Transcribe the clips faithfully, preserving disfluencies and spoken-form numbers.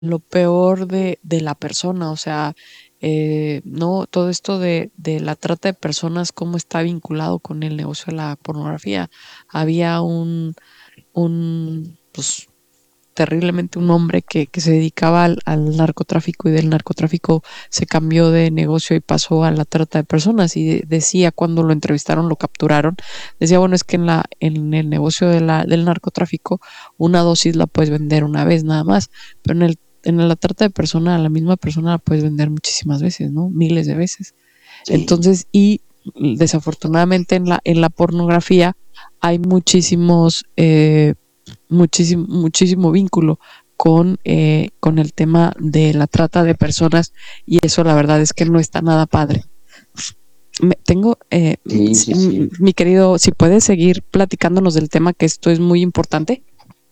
lo peor de, de la persona, o sea, eh, no, todo esto de, de la trata de personas, cómo está vinculado con el negocio de la pornografía. Había un, un, pues, terriblemente un hombre que, que se dedicaba al, al narcotráfico y del narcotráfico se cambió de negocio y pasó a la trata de personas y de- decía cuando lo entrevistaron, lo capturaron, decía, bueno, es que en la, en el negocio de la, del narcotráfico una dosis la puedes vender una vez nada más, pero en el, en la trata de personas, a la misma persona la puedes vender muchísimas veces, ¿no? Miles de veces. Sí, Entonces, y desafortunadamente en la, en la pornografía hay muchísimos eh, muchísimo, muchísimo vínculo con, eh, con el tema de la trata de personas y eso la verdad es que no está nada padre. Me, tengo, eh, sí, sí, sí. mi querido, si puedes seguir platicándonos del tema, que esto es muy importante.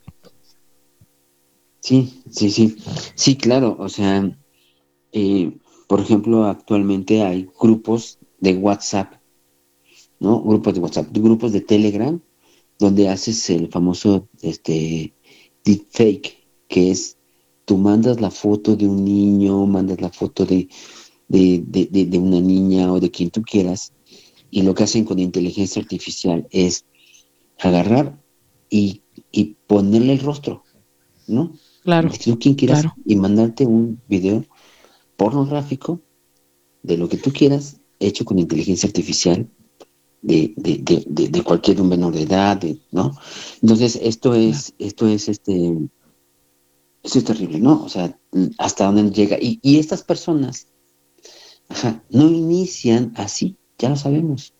Sí, sí, sí. Sí, claro. O sea, eh, por ejemplo, actualmente hay grupos de WhatsApp, ¿no? Grupos de WhatsApp, grupos de Telegram, donde haces el famoso este, deepfake, que es tú mandas la foto de un niño, mandas la foto de, de, de, de, de una niña o de quien tú quieras, y lo que hacen con inteligencia artificial es agarrar y, y ponerle el rostro, ¿no? De Claro, tú quien quieras claro, y mandarte un video pornográfico de lo que tú quieras, hecho con inteligencia artificial de, de, de, de, de cualquier menor de edad, de, ¿no? Entonces, esto claro. es, esto es, este, esto es terrible, ¿no? O sea, hasta dónde llega. Y, y estas personas, ajá, no inician así, ya lo sabemos.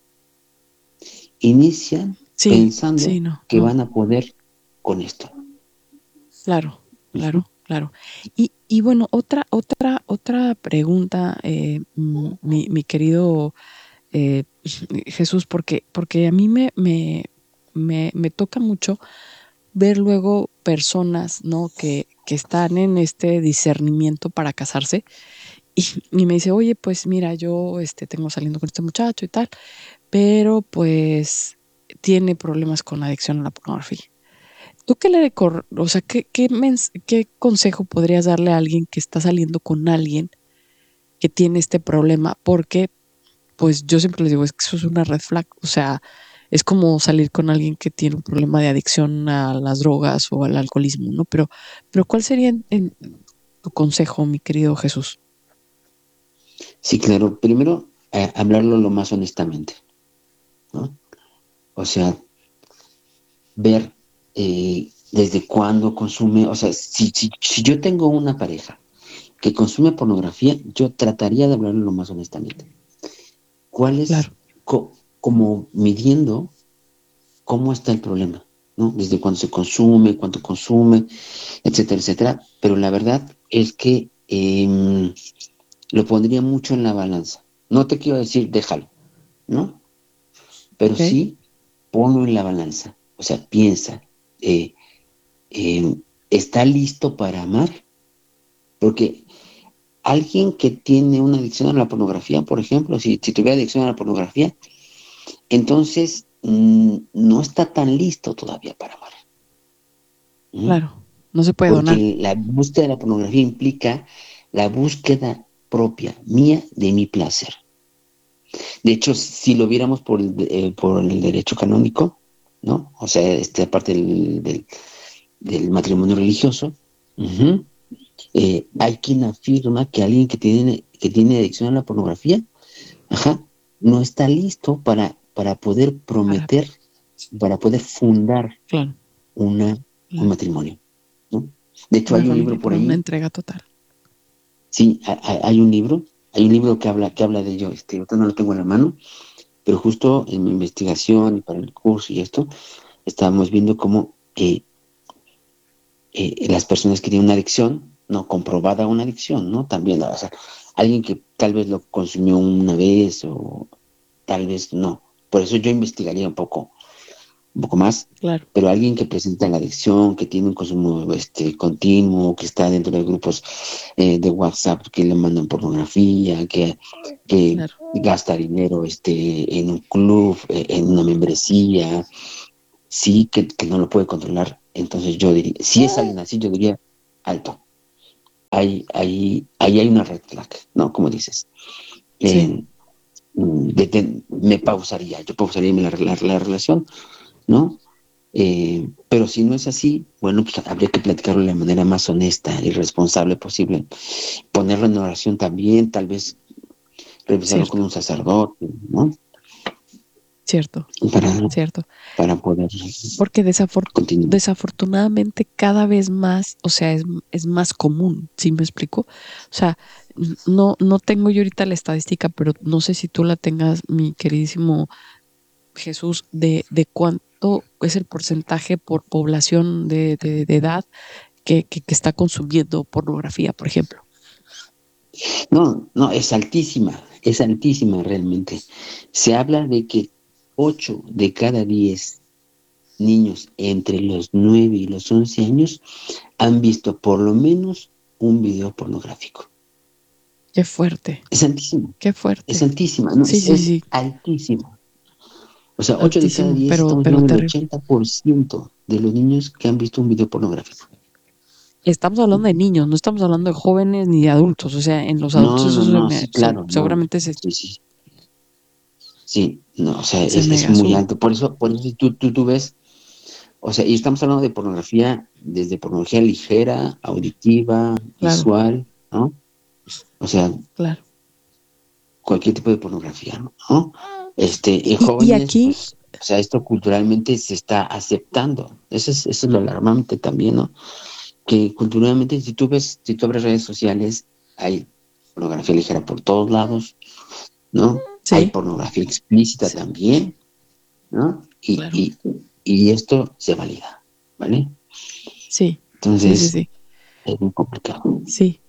Inician Sí, sí, pensando no, que no, van a poder con esto. claro, Ujú. claro, claro. Y, y bueno, otra, otra, otra pregunta, eh, mm, mi, mi querido eh, Jesús, porque, porque a mí me, me, me, me toca mucho ver luego personas, ¿no? Que, que están en este discernimiento para casarse y, y me dice, oye, pues mira, yo este, tengo saliendo con este muchacho y tal, pero pues tiene problemas con adicción a la pornografía. ¿Tú qué le recor o sea, qué, qué, mens qué consejo podrías darle a alguien que está saliendo con alguien que tiene este problema? Porque pues yo siempre les digo, es que eso es una red flag, o sea, es como salir con alguien que tiene un problema de adicción a las drogas o al alcoholismo, ¿no? Pero, pero ¿cuál sería en, en tu consejo, mi querido Jesús? Sí, claro. Primero, eh, hablarlo lo más honestamente, ¿no? O sea, ver eh, desde cuándo consume, o sea, si, si, si yo tengo una pareja que consume pornografía, yo trataría de hablarlo lo más honestamente. ¿Cuál es, Claro, co- como midiendo cómo está el problema, ¿no? Desde cuándo se consume, cuánto consume, etcétera, etcétera. Pero la verdad es que eh, lo pondría mucho en la balanza. No te quiero decir déjalo, ¿no? Pero ok, sí ponlo en la balanza. O sea, piensa, eh, eh, ¿está listo para amar? Porque alguien que tiene una adicción a la pornografía, por ejemplo, si, si tuviera adicción a la pornografía, entonces mm, no está tan listo todavía para amar. ¿Mm? claro, no se puede donar, Porque la búsqueda de la pornografía implica la búsqueda propia, mía, de mi placer. De hecho, si lo viéramos por el, eh, por el derecho canónico, ¿no? O sea, esta parte del, del, del matrimonio religioso, ujú, eh, hay quien afirma que alguien que tiene, que tiene adicción a la pornografía, ajá, no está listo para, para poder para, prometer, para poder fundar claro, una, un claro, matrimonio, ¿no? De hecho, una hay un familia, libro por para una ahí, entrega total. sí, ha- ha- hay un libro, hay un libro que habla, que habla de ello, este, ahorita no lo tengo en la mano, pero justo en mi investigación y para el curso y esto, estábamos viendo cómo eh, eh, las personas que tienen una adicción, no comprobada una adicción, ¿no? También, o sea, alguien que tal vez lo consumió una vez o tal vez no. Por eso yo investigaría un poco, un poco más, Claro, pero alguien que presenta la adicción, que tiene un consumo este, continuo, que está dentro de grupos eh, de WhatsApp que le mandan pornografía, que, que claro, gasta dinero este, en un club, eh, en una membresía, sí que, que no lo puede controlar. Entonces yo diría, si es alguien así, yo diría, alto, hay, hay, ahí hay una red flag, ¿no? Como dices. Sí. Eh, de, me pausaría, yo pausaría la, la, la relación, ¿no? Eh, pero si no es así, bueno, pues habría que platicarlo de la manera más honesta y responsable posible. Ponerlo en oración también, tal vez revisarlo Cierto. con un sacerdote, ¿no? Cierto. Para, Cierto. para poder Porque desafor- continuar. desafortunadamente cada vez más, o sea, es, es más común, ¿sí me explico? O sea, no, no tengo yo ahorita la estadística, pero no sé si tú la tengas, mi queridísimo Jesús, de, de cuánto es el porcentaje por población de, de, de edad que, que, que está consumiendo pornografía, por ejemplo. No, no, es altísima, es altísima realmente. Se habla de que ocho de cada diez niños entre los nueve y los once años han visto por lo menos un video pornográfico. Qué fuerte, Es altísimo, qué es fuerte. altísima, no, Sí, es, sí, es sí, altísimo. O sea, ocho de cada altísimo, diez, pero, estamos pero hablando del terrible. ochenta por ciento de los niños que han visto un video pornográfico. Estamos hablando de niños, no estamos hablando de jóvenes ni de adultos. O sea, en los adultos No, eso no, se no, me, sí, se- claro, no. seguramente se, Sí, sí, sí, no, o sea, se es, es mega muy sube. alto. Por eso, por eso si tú, tú, tú ves, o sea, y estamos hablando de pornografía, desde pornografía ligera, auditiva, Claro, visual, ¿no? O sea, claro. cualquier tipo de pornografía, ¿no? Este, en Y, y jóvenes, aquí, pues, o sea, esto culturalmente se está aceptando. Eso es, eso es lo alarmante también, ¿no? Que culturalmente, si tú ves, si tú abres redes sociales, hay pornografía ligera por todos lados, ¿no? Hay sí, pornografía explícita sí, también, ¿no? Y, claro, y, y esto se valida, ¿vale? sí, sí, sí, Entonces, sí, es muy complicado. sí.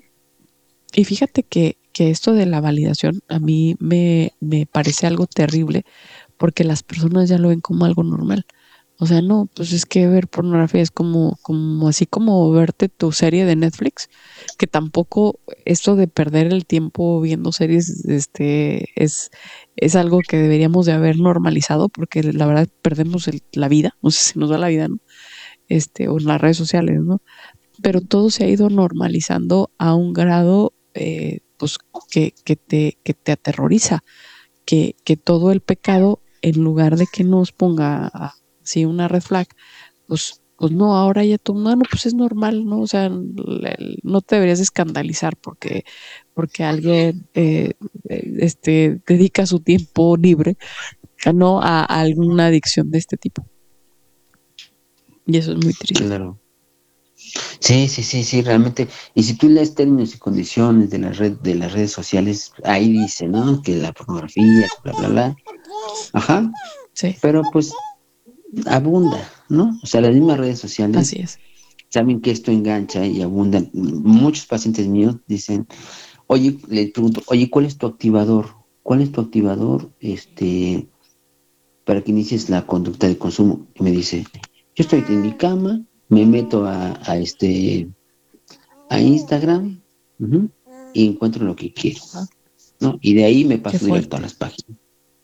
Y fíjate que, que esto de la validación a mí me, me parece algo terrible porque las personas ya lo ven como algo normal. O sea, no, pues es que ver pornografía es como, como así como verte tu serie de Netflix, que tampoco esto de perder el tiempo viendo series, este, es, es algo que deberíamos de haber normalizado, porque la verdad perdemos el- la vida, no sé si nos da la vida, ¿no? Este, o en las redes sociales, ¿no? Pero todo se ha ido normalizando a un grado, eh, pues, que, que te, que te aterroriza, que, que todo el pecado, en lugar de que nos ponga así una red flag, pues, pues no, ahora ya tú, no, no, pues es normal, ¿no? O sea, el- no te deberías escandalizar porque, porque alguien eh, eh, este, dedica su tiempo libre, ¿no? A, a alguna adicción de este tipo. Y eso es muy triste. Claro. Sí, sí, sí, sí, realmente. Y si tú lees términos y condiciones de la red, de las redes sociales, ahí dice, ¿no? Que la pornografía, bla, bla, bla. Ajá. Sí, Pero pues abunda, ¿no? O sea, las mismas redes así sociales es. saben que esto engancha y abundan. Muchos pacientes míos dicen, oye, le pregunto, oye, ¿cuál es tu activador? ¿Cuál es tu activador, este, para que inicies la conducta de consumo? Y me dice, yo estoy en mi cama, me meto a, a este, a Instagram, ujú, y encuentro lo que quiero, Ajá. ¿no? Y de ahí me Qué paso directo a fuerte, las páginas.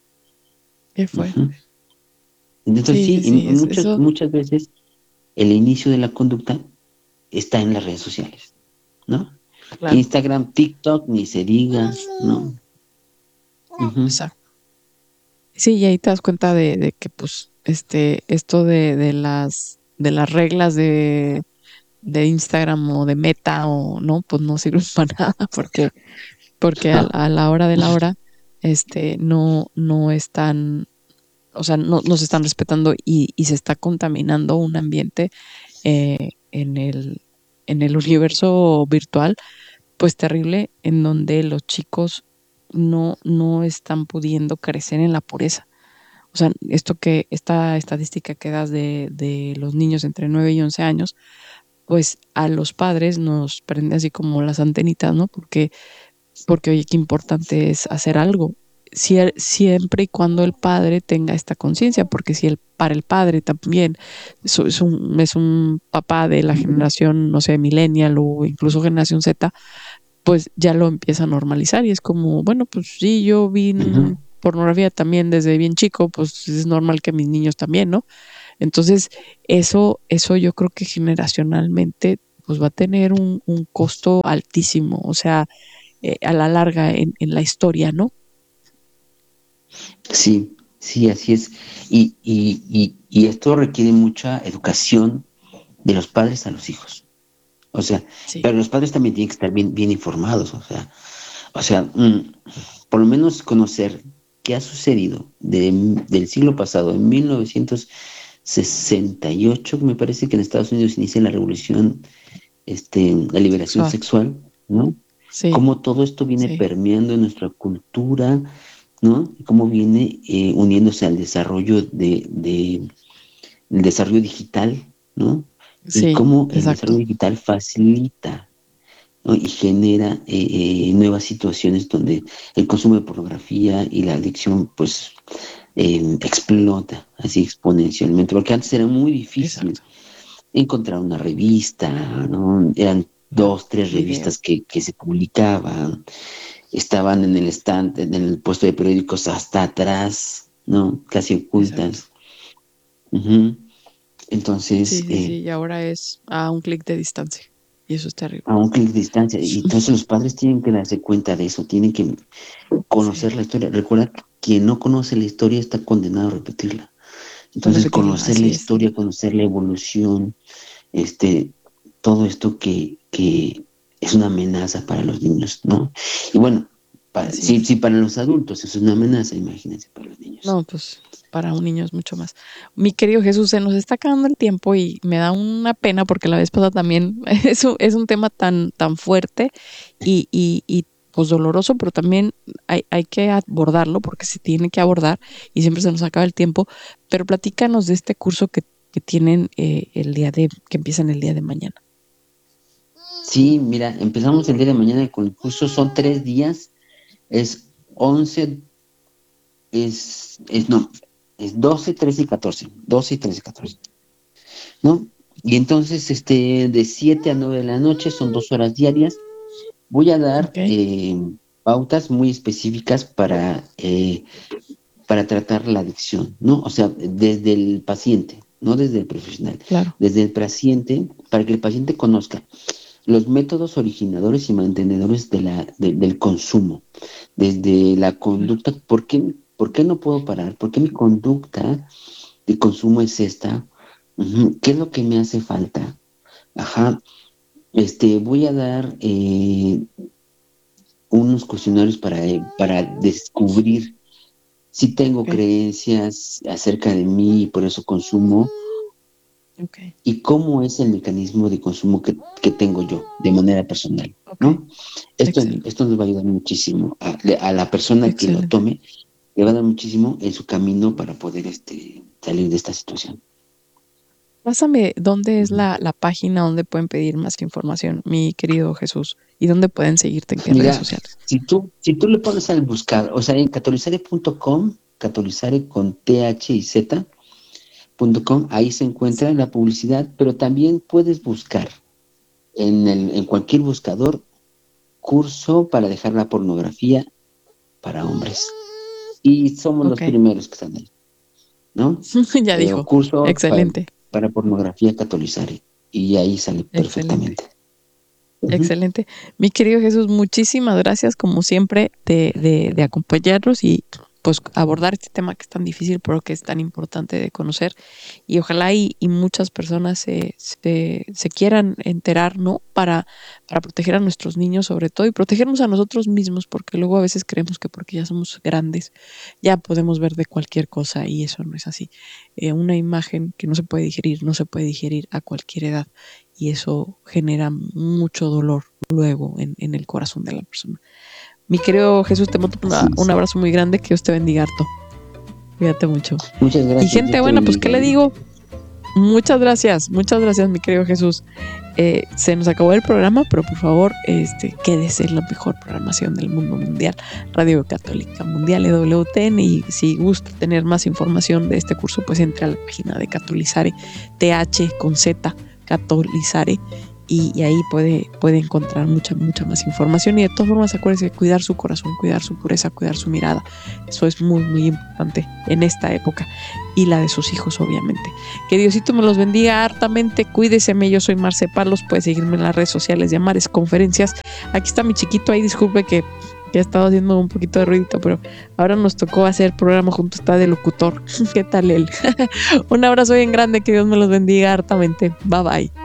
qué Ujú. fuerte. Entonces Sí, sí, sí, y sí, es, muchas, eso, muchas veces el inicio de la conducta está en las redes sociales, ¿no? claro, Instagram, TikTok, ni se diga, ¿no? Ujú. exacto. Sí, y ahí te das cuenta de, de que, pues, este, esto de, de las, de las reglas de, de Instagram o de Meta o no, pues no sirven para nada porque, porque a, a la hora de la hora, este, no, no están, o sea, no, no se están respetando y, y se está contaminando un ambiente eh, en el, en el universo virtual pues terrible en donde los chicos no, no están pudiendo crecer en la pureza. O sea, esto que, esta estadística que das de, de los niños entre nueve y once años, pues a los padres nos prende así como las antenitas, ¿no? Porque, porque oye, qué importante es hacer algo. Si, siempre y cuando el padre tenga esta conciencia, porque si el, para el padre también es, es, un, es un papá de la generación, no sé, millennial o incluso generación Z, pues ya lo empieza a normalizar y es como, bueno, pues sí, yo vi Ujú. pornografía también desde bien chico, pues es normal que mis niños también, ¿no? Entonces, eso, eso yo creo que generacionalmente pues va a tener un, un costo altísimo, o sea, eh, a la larga en, en la historia, ¿no? Sí, sí, así es. Y, y, y, y esto requiere mucha educación de los padres a los hijos. O sea, Sí, pero los padres también tienen que estar bien, bien informados. O sea, o sea, mm, por lo menos conocer qué ha sucedido de- del siglo pasado, en mil novecientos sesenta y ocho, me parece que en Estados Unidos inicia la revolución, este, la liberación sexual. sexual, ¿no? Sí, Cómo todo esto viene sí, permeando en nuestra cultura, ¿no? Y cómo viene eh, uniéndose al desarrollo de, de- el desarrollo digital, ¿no? Y sí, cómo el desarrollo exacto, digital facilita, ¿no? Y genera eh, eh, nuevas situaciones donde el consumo de pornografía y la adicción, pues, eh, explota así exponencialmente, porque antes era muy difícil exacto. encontrar una revista, ¿no? Eran Claro, dos, tres video. revistas que, que se publicaban, estaban en el estante, en el puesto de periódicos hasta atrás, ¿no? Casi Exacto. ocultas. Ujú. Sí, Entonces, sí, eh, sí, y ahora es a un clic de distancia. Y eso es terrible. a un clic de distancia. Y entonces los padres tienen que darse cuenta de eso, tienen que Sí, conocer la historia. Recuerda que quien no conoce la historia está condenado a repetirla. a Entonces, repetirla, conocer la así es. historia, conocer la evolución, este, todo esto que, que es una amenaza para los niños, ¿no? Y bueno, para, Así si, es. si para los adultos es una amenaza, imagínense para los niños. No, pues para un niño es mucho más. Mi querido Jesús, se nos está acabando el tiempo y me da una pena porque la vez pasada también es un, es un tema tan, tan fuerte y, y, y pues doloroso, pero también hay, hay que abordarlo porque se tiene que abordar y siempre se nos acaba el tiempo. Pero platícanos de este curso que, que tienen eh, el día de, que empiezan el día de mañana. Sí, mira, empezamos el día de mañana con el curso, son tres días, es once, es, es no, es doce, trece y catorce, doce y trece y catorce, ¿no? Y entonces, este, de siete a nueve de la noche, son dos horas diarias. Voy a dar Ok, eh, pautas muy específicas para, eh, para tratar la adicción, ¿no? O sea, desde el paciente, no desde el profesional, claro. desde el paciente, para que el paciente conozca los métodos originadores y mantenedores de la, de- del consumo, desde la Claro. conducta, ¿por qué, por qué no puedo parar? ¿Por qué mi conducta de consumo es esta? Ujú, ¿qué es lo que me hace falta? Ajá, este, voy a dar eh, unos cuestionarios para, eh, para descubrir si tengo Ok, creencias acerca de mí y por eso consumo, ok, y cómo es el mecanismo de consumo que, que tengo yo de manera personal, ok. ¿no? Esto, Excelente, esto nos va a ayudar muchísimo a, a la persona que lo excelente. tome, le va a dar muchísimo en su camino para poder este, salir de esta situación. Pásame dónde es Ujú. la, la página donde pueden pedir más información, mi querido Jesús, y dónde pueden seguirte en qué redes Mira, sociales. si tú, si tú le pones al buscar, o sea, en catolizare punto com, catolizare con T H y Z, punto com, ahí se encuentra la publicidad, pero también puedes buscar en, el, en cualquier buscador curso para dejar la pornografía para hombres. Y somos los Ok, primeros que están ahí, ¿no? ya Eh, o dijo. curso para, Excelente, para pornografía catolizare. Y ahí sale excelente, perfectamente. Ujú. excelente. Mi querido Jesús, muchísimas gracias como siempre de, de, de acompañarnos y pues abordar este tema que es tan difícil pero que es tan importante de conocer y ojalá y, y muchas personas se, se, se quieran enterar, ¿no? Para, para proteger a nuestros niños sobre todo y protegernos a nosotros mismos porque luego a veces creemos que porque ya somos grandes ya podemos ver de cualquier cosa y eso no es así. Eh, una imagen que no se puede digerir, no se puede digerir a cualquier edad y eso genera mucho dolor luego en, en el corazón de la persona. Mi querido Jesús, te mando una, Así un es. abrazo muy grande, que Dios te bendiga harto. Cuídate mucho. Muchas Y gracias, gente Dios te buena, pues, ¿qué bendiga. le digo? Muchas gracias, muchas gracias, mi querido Jesús. Eh, se nos acabó el programa, pero por favor, este, quédese en la mejor programación del mundo mundial, Radio Católica Mundial, E W T N. Y si gusta tener más información de este curso, pues entre a la página de Catolizare, T H con Z, Catolizare. y, y ahí puede, puede encontrar mucha, mucha más información. Y de todas formas, acuérdense de cuidar su corazón, cuidar su pureza, cuidar su mirada. Eso es muy, muy importante en esta época. Y la de sus hijos, obviamente. Que Diosito me los bendiga hartamente. Cuídeseme, yo soy Marce Palos. Puede seguirme en las redes sociales de Amares Conferencias. Aquí está mi chiquito ahí, disculpe que, que ha estado haciendo un poquito de ruidito, pero ahora nos tocó hacer programa junto, está de locutor. ¿Qué tal él? Un abrazo bien grande, que Dios me los bendiga hartamente. Bye bye.